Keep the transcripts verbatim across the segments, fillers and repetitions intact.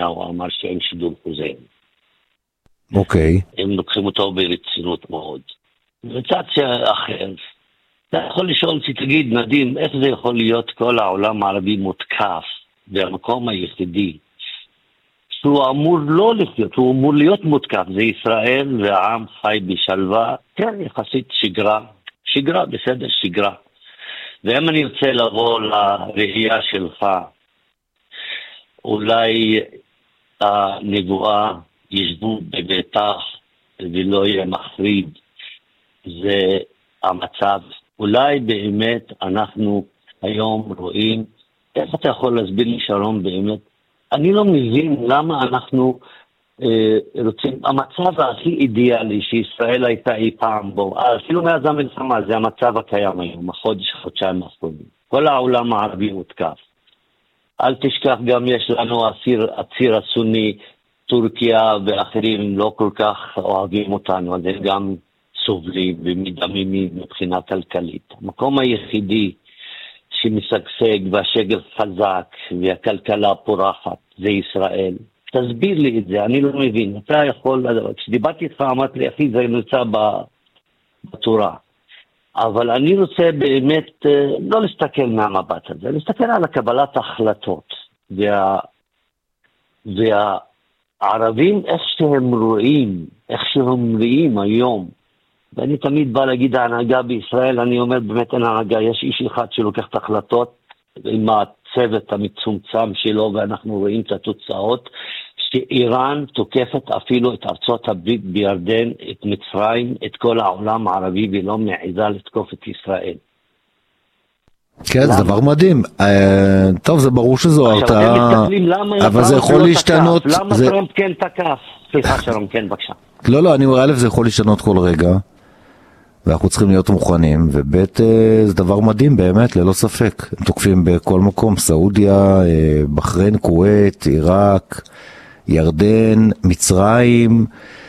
נתניהו אמר שאין שידור חוזר. אוקיי. הם לוקחים אותו ברצינות מאוד. מצד אחר, אתה יכול לשאול שתגיד, נדים, איך זה יכול להיות כל העולם הערבי מותקף, והמקום היחידי, שהוא אמור לא לחיות, הוא אמור להיות מותקף, זה ישראל והעם חי בשלווה, כן, יחסית שגרה, שגרה, בסדר, שגרה. ואם אני רוצה לבוא לראייה שלך, אולי הנבואה ישבו בביתך ולא יהיה מחריד, זה המצב. אולי באמת אנחנו היום רואים, איך אתה יכול להסביר לי שרון באמת? אני לא מבין למה אנחנו אה, רוצים, המצב הכי אידיאלי שישראל הייתה אי פעם בו, אפילו מאז המלחמה, זה המצב הקיים היום, החודש, חודשיים האחרונים. כל העולם הערבי מותקף. אל תשכח גם יש לנו הציר, הציר הסוני, טורקיה ואחרים לא כל כך אוהבים אותנו, אז הם גם סובלים ומדממים מבחינה כלכלית. המקום היחידי שמשגשג והשגר חזק והכלכלה פורחת זה ישראל. תסביר לי את זה, אני לא מבין. אתה יכול, כשדיברתי איתך אמרת לי, אחי, זה נמצא בתורה. אבל אני רוצה באמת לא להסתכל מהמבט הזה, להסתכל על הקבלת ההחלטות. וה, והערבים, איך שהם רואים, איך שהם רואים היום, ואני תמיד בא להגיד ההנהגה בישראל, אני אומר באמת אין הנהגה, יש איש אחד שלוקח את ההחלטות עם הצוות המצומצם שלו, ואנחנו רואים את התוצאות, שאיראן תוקפת אפילו את ארצות הברית בירדן, את מצרים, את כל העולם הערבי, ולא מעיזה לתקוף את ישראל. כן, זה דבר מדהים. טוב, זה ברור שזו הרתעה, אבל זה יכול להשתנות. למה טראמפ כן תקף? סליחה שלום, כן, בבקשה. לא, לא, אני אומר, א', זה יכול להשתנות כל רגע, ואנחנו צריכים להיות מוכנים, וב' זה דבר מדהים באמת, ללא ספק. הם תוקפים בכל מקום, סעודיה, בחריין, כווית, עיראק, ירדן, מצרים.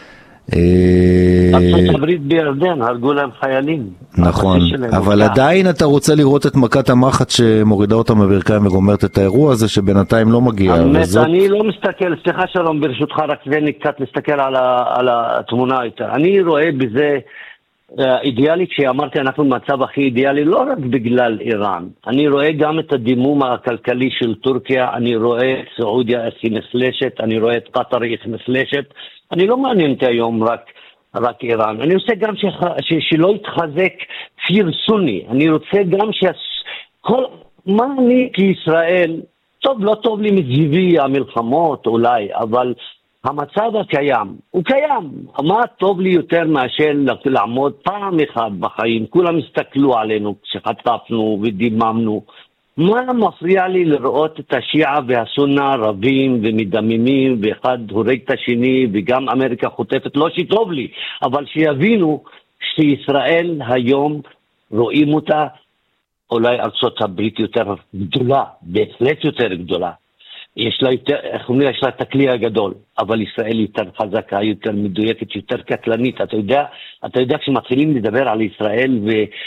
ארצות הברית בירדן, הרגו להם חיילים. נכון, אבל עדיין אתה רוצה לראות את מכת המחט שמורידה אותם בברכיים וגומרת את האירוע הזה שבינתיים לא מגיע. אני לא מסתכל, סליחה שלום, ברשותך רק זה נקצת להסתכל על התמונה יותר. אני רואה בזה אידיאלית שאמרתי אנחנו במצב הכי אידיאלי, לא רק בגלל איראן. אני רואה גם את הדימום הכלכלי של טורקיה, אני רואה את סעודיה איך היא נחלשת, אני רואה את קטר איך נחלשת. אני לא מעניין אותי היום רק, רק איראן. אני רוצה גם ש, ש, שלא יתחזק ציר סוני. אני רוצה גם שכל, מה אני כישראל, טוב, לא טוב לי מסביבי המלחמות אולי, אבל המצב הקיים, הוא קיים. מה טוב לי יותר מאשר לעמוד פעם אחת בחיים? כולם הסתכלו עלינו כשחטפנו ודיממנו. מה מפריע לי לראות את השיעה והסונה רבים ומדממים ואחד הורג את השני וגם אמריקה חוטפת? לא שטוב לי, אבל שיבינו שישראל היום רואים אותה, אולי ארצות הברית יותר גדולה, בהחלט יותר גדולה. יש לה, יותר, איך אומרים, יש לה את הכלי הגדול, אבל ישראל יותר חזקה, יותר מדויקת, יותר קטלנית. אתה יודע, אתה יודע כשמתחילים לדבר על ישראל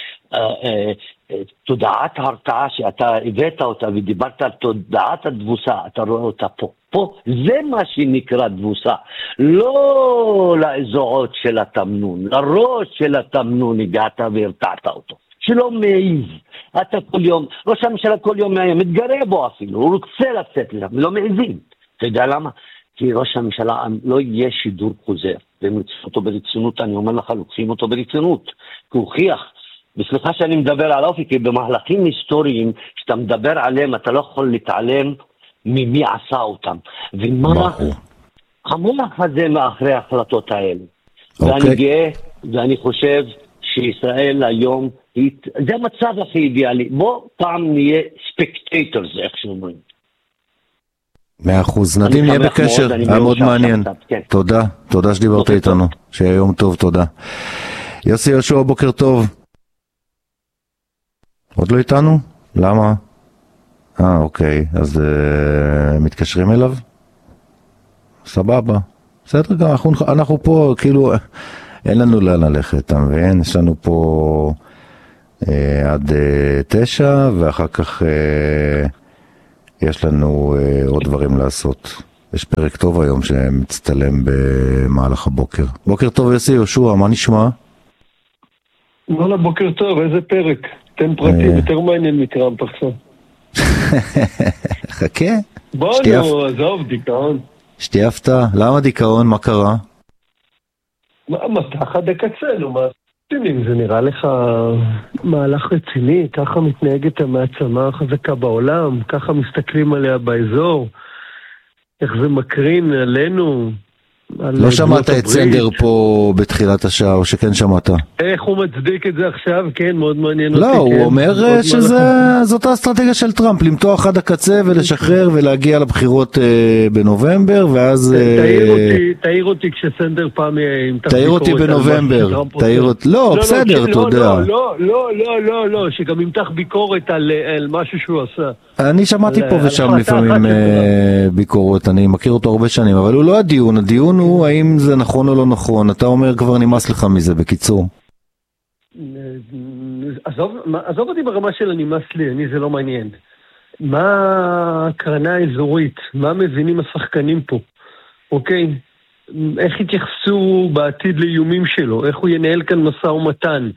ותודעת הרתעה שאתה הבאת אותה ודיברת על תודעת הדבוסה, אתה רואה אותה פה. פה זה מה שנקרא דבוסה. לא לאזועות של התמנון, לראש של התמנון הגעת והרתעת אותו. שלא מעיז. אתה כל יום, ראש הממשלה כל יום מהיום, מתגרה בו אפילו, הוא רוצה לצאת לזה, לא מעיזים. אתה יודע למה? כי ראש הממשלה לא יהיה שידור חוזר, והם לוקחים אותו ברצינות, אני אומר לך, לוקחים אותו ברצינות, כי הוא הוכיח, בסליחה שאני מדבר על אופי, כי במהלכים היסטוריים, שאתה מדבר עליהם, אתה לא יכול להתעלם ממי עשה אותם. ומה המוח הזה מאחרי ההחלטות האלה. ואני גאה, ואני חושב שישראל היום, זה המצב הכי אידיאלי. בוא פעם נהיה ספקטייטורס, איך שאומרים. מאה אחוז. נדים, נהיה בקשר, היה מאוד מעניין. תודה, תודה שדיברת איתנו. שיהיה יום טוב, תודה. יוסי יהושע, בוקר טוב. עוד לא איתנו? למה? אה, אוקיי, אז מתקשרים אליו? סבבה. בסדר, גם אנחנו פה, כאילו, אין לנו לאן ללכת, אתה מבין? יש לנו פה אה, עד אה, תשע, ואחר כך אה, יש לנו אה, עוד דברים לעשות. יש פרק טוב היום שמצטלם במהלך הבוקר. בוקר טוב יוסי יהושע, מה נשמע? וואלה, בוקר טוב, איזה פרק. תן פרטים, יותר מעניין מטראמפ עכשיו. חכה. בוא נו, עזוב, דיכאון. שתהיה הפתעה. למה דיכאון? מה קרה? מה, מתח עד הקצה, נו, מה? זה נראה לך מהלך רציני, ככה מתנהגת המעצמה החזקה בעולם, ככה מסתכלים עליה באזור, איך זה מקרין עלינו. לא שמעת את סנדר פה בתחילת השעה, או שכן שמעת? איך הוא מצדיק את זה עכשיו? כן, מאוד מעניין אותי. לא, הוא אומר שזאת האסטרטגיה של טראמפ, למתוח עד הקצה ולשחרר ולהגיע לבחירות בנובמבר, ואז... תעיר אותי כשסנדר פעם ימתח ביקורת. תעיר אותי בנובמבר. לא, בסדר, אתה יודע. לא, לא, לא, לא, לא, שגם ימתח ביקורת על משהו שהוא עשה. אני שמעתי פה ושם לפעמים ביקורת, אני מכיר אותו הרבה שנים, אבל הוא לא הדיון, הדיון הוא האם זה נכון או לא נכון, אתה אומר כבר נמאס לך מזה, בקיצור. עזוב אותי ברמה של הנמאס לי, אני זה לא מעניין. מה הקרנה האזורית, מה מבינים השחקנים פה, אוקיי? איך יתייחסו בעתיד לאיומים שלו, איך הוא ינהל כאן מסע ומתן,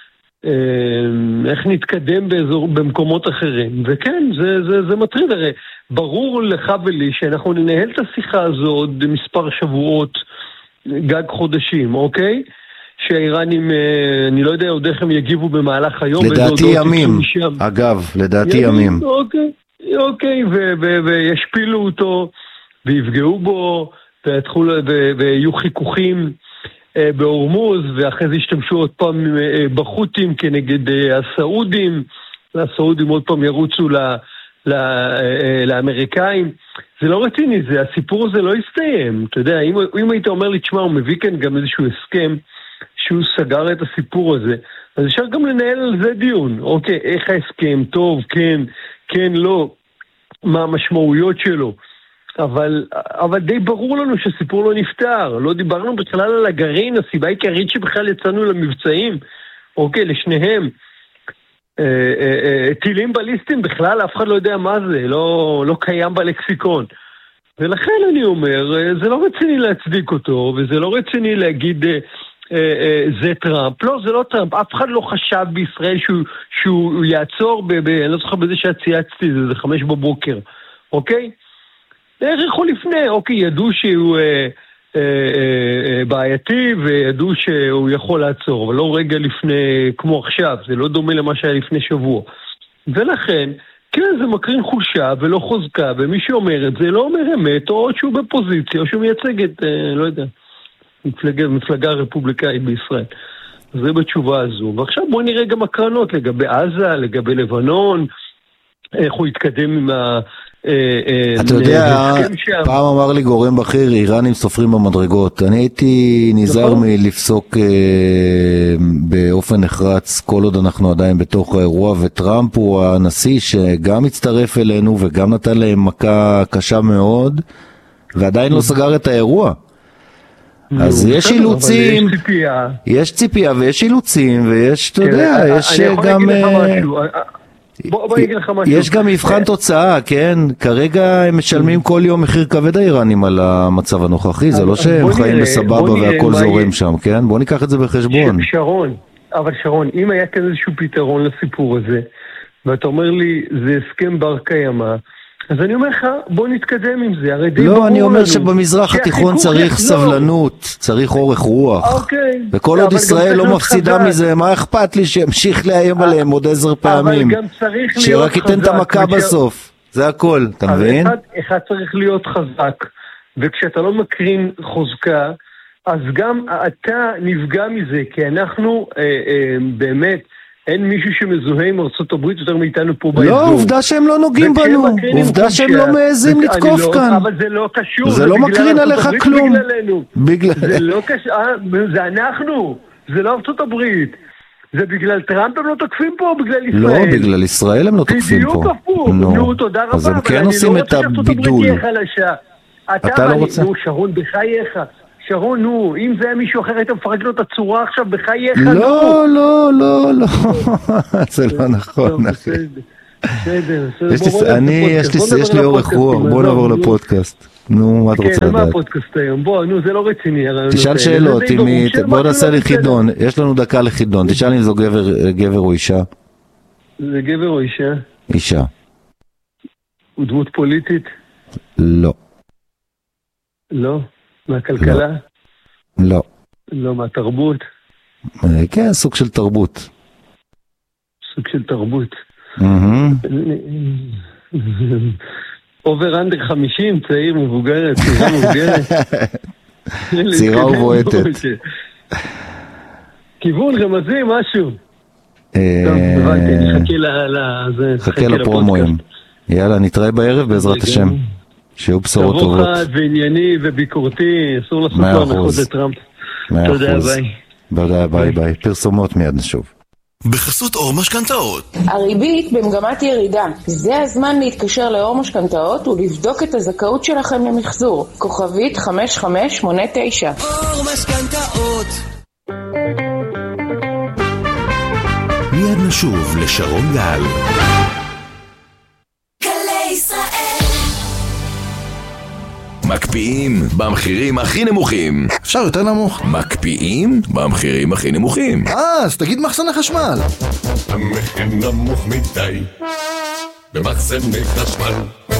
איך נתקדם באזור, במקומות אחרים. וכן, זה, זה, זה מטריד. הרי ברור לך ולי שאנחנו ננהל את השיחה הזו עוד מספר שבועות, גג חודשים, אוקיי? שהאיראנים, אני לא יודע עוד איך הם יגיבו במהלך היום. לדעתי ימים, אגב, לדעתי ימים. אוקיי, אוקיי, וישפילו אותו, ויפגעו בו, ויהיו חיכוכים בהורמוז, ואחרי זה השתמשו עוד פעם בחותים כנגד הסעודים, והסעודים עוד פעם ירוצו ל, ל, לאמריקאים. זה לא רציני, זה, הסיפור הזה לא יסתיים. אתה יודע, אם, אם היית אומר לי, תשמע, הוא מביא כאן גם איזשהו הסכם, שהוא סגר את הסיפור הזה, אז אפשר גם לנהל על זה דיון. אוקיי, איך ההסכם, טוב, כן, כן, לא, מה המשמעויות שלו. אבל, אבל די ברור לנו שהסיפור לא נפתר. לא דיברנו בכלל על הגרעין, הסיבה העיקרית שבכלל יצאנו למבצעים, אוקיי, לשניהם. אה, אה, אה, טילים בליסטיים בכלל, אף אחד לא יודע מה זה, לא, לא קיים בלקסיקון. ולכן אני אומר, זה לא רציני להצדיק אותו, וזה לא רציני להגיד, אה, אה, אה, זה טראמפ. לא, זה לא טראמפ. אף אחד לא חשב בישראל שהוא, שהוא יעצור, ב, ב, אני לא זוכר בזה שהצייצתי, זה, זה חמש בבוקר, אוקיי? העריכו לפני, אוקיי, ידעו שהוא אה, אה, אה, בעייתי, וידעו שהוא יכול לעצור, אבל לא רגע לפני, כמו עכשיו, זה לא דומה למה שהיה לפני שבוע. ולכן, כן, זה מקרין חולשה ולא חוזקה, ומי שאומר את זה לא אומר אמת, או שהוא בפוזיציה, או שהוא מייצג את, אה, לא יודע, מפלגה, מפלגה רפובליקאית בישראל. זה בתשובה הזו. ועכשיו בואו נראה גם הקרנות לגבי עזה, לגבי לבנון, איך הוא יתקדם עם ה... אתה יודע, פעם אמר לי גורם בכיר, איראנים סופרים במדרגות. אני הייתי נזהר מלפסוק באופן נחרץ כל עוד אנחנו עדיין בתוך האירוע, וטראמפ הוא הנשיא שגם הצטרף אלינו וגם נתן להם מכה קשה מאוד, ועדיין לא סגר את האירוע. אז יש אילוצים, יש ציפייה ויש אילוצים, ויש, אתה יודע, יש גם... בוא, בוא אגיד לך משהו. יש גם מבחן תוצאה, כן? כרגע הם משלמים כל יום מחיר כבד האיראנים על המצב הנוכחי, זה לא שהם חיים בסבבה והכל זורם שם, כן? בוא ניקח את זה בחשבון. שרון, אבל שרון, אם היה כאן איזשהו פתרון לסיפור הזה, ואתה אומר לי, זה הסכם בר קיימא, אז אני אומר לך, בוא נתקדם עם זה, הרי די ברור לנו. לא, אני אומר שבמזרח התיכון צריך סבלנות, צריך אורך רוח. וכל עוד ישראל לא מפסידה מזה, מה אכפת לי שימשיך לאיים עליהם עוד עשר פעמים? שרק ייתן את המכה בסוף. זה הכל, אתה מבין? אחד צריך להיות חזק, וכשאתה לא מקרין חוזקה, אז גם אתה נפגע מזה, כי אנחנו באמת... אין מישהו שמזוהה עם ארצות הברית יותר מאיתנו פה באזור. לא, עובדה שהם לא נוגעים בנו. עובדה שהם לא מעזים לתקוף כאן. אבל זה לא קשור. זה לא מקרין עליך כלום. זה לא קשור. זה אנחנו. זה לא ארצות הברית. זה בגלל טראמפ הם לא תוקפים פה, בגלל ישראל. לא, בגלל ישראל הם לא תוקפים פה. בדיוק הפוך. נו, תודה רבה. אז הם כן עושים את הבידול. אתה לא רוצה. שרון, בחייך. שרון, נו, אם זה היה מישהו אחר, היית מפרק לו את הצורה עכשיו, בחייך, נו. לא, לא, לא, לא. זה לא נכון, אחי. בסדר, יש לי אורך רוח, בוא נעבור לפודקאסט. נו, מה אתה רוצה לדעת? כן, מה הפודקאסט היום? בוא, נו, זה לא רציני. תשאל שאלות, בוא נעשה לי חידון, יש לנו דקה לחידון, תשאל אם זו גבר או אישה. זה גבר או אישה? אישה. הוא דמות פוליטית? לא. לא? מהכלכלה? לא. לא, מהתרבות? כן, סוג של תרבות. סוג של תרבות. אובר אנדר חמישים, צעיר מבוגרת, צעירה מבוגרת. צעירה ובועטת. כיוון רמזי, משהו. טוב, הבנתי, חכה לפרומואים. יאללה, נתראה בערב בעזרת השם. שיהיו בשורות טובות. תבוא חד וענייני וביקורתי, אסור לעשות לו הנחות לטראמפ. תודה, ביי. תודה, ביי ביי. פרסומות מיד נשוב. בחסות אור משכנתאות. הריבית במגמת ירידה. זה הזמן להתקשר לאור משכנתאות ולבדוק את הזכאות שלכם למחזור. כוכבית חמש חמש שמונה תשע. אור משכנתאות. מיד נשוב לשרון גל. גלי ישראל. מקפיאים במחירים הכי נמוכים. אפשר יותר נמוך. מקפיאים במחירים הכי נמוכים. אה, אז תגיד מחסני חשמל. המחיר נמוך מדי במחסני חשמל.